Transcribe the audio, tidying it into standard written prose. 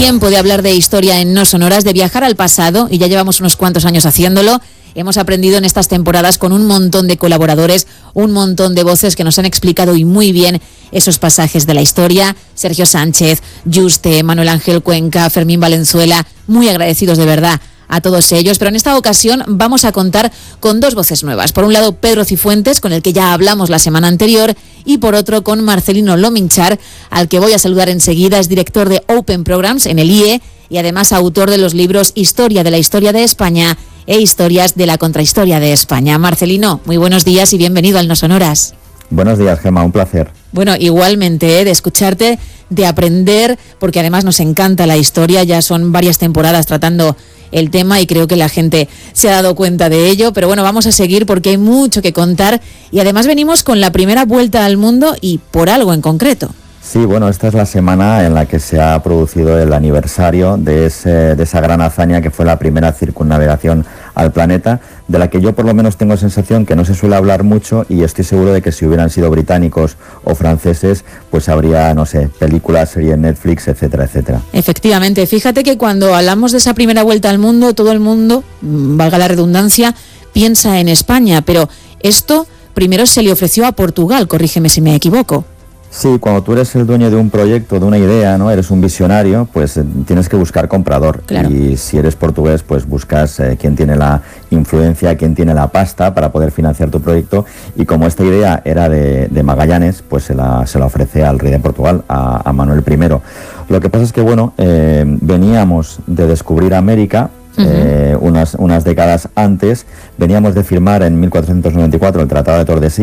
Tiempo de hablar de historia en No Sonoras, de viajar al pasado, y ya llevamos unos cuantos años haciéndolo. Hemos aprendido en estas temporadas con un montón de colaboradores, un montón de voces que nos han explicado y muy bien esos pasajes de la historia. Sergio Sánchez, Juste, Manuel Ángel Cuenca, Fermín Valenzuela, muy agradecidos de verdad a todos ellos, pero en esta ocasión vamos a contar con dos voces nuevas. Por un lado, Pedro Cifuentes, con el que ya hablamos la semana anterior, y por otro con Marcelino Lominchar, al que voy a saludar enseguida. Es director de Open Programs en el IE y además autor de los libros Historia de la Historia de España e Historias de la Contrahistoria de España. Marcelino, muy buenos días y bienvenido al No Sonoras. Buenos días, Gemma, un placer. Bueno, igualmente, de escucharte, de aprender, porque además nos encanta la historia. Ya son varias temporadas tratando el tema y creo que la gente se ha dado cuenta de ello, pero bueno, vamos a seguir porque hay mucho que contar y además venimos con la primera vuelta al mundo y por algo en concreto. Sí, bueno, esta es la semana en la que se ha producido el aniversario de esa gran hazaña que fue la primera circunnavegación al planeta, de la que yo por lo menos tengo sensación que no se suele hablar mucho, y estoy seguro de que si hubieran sido británicos o franceses, pues habría, no sé, películas, series Netflix, etcétera, etcétera. Efectivamente, fíjate que cuando hablamos de esa primera vuelta al mundo, todo el mundo, valga la redundancia, piensa en España, pero esto primero se le ofreció a Portugal, corrígeme si me equivoco. Sí, cuando tú eres el dueño de un proyecto, de una idea, ¿no? Eres un visionario, pues tienes que buscar comprador. Claro. Y si eres portugués, pues buscas quién tiene la influencia, quién tiene la pasta para poder financiar tu proyecto. Y como esta idea era de Magallanes, pues se la ofrece al rey de Portugal, a Manuel I. Lo que pasa es que, bueno, veníamos de descubrir América. Unas décadas antes, veníamos de firmar en 1494 el Tratado de Tordesillas.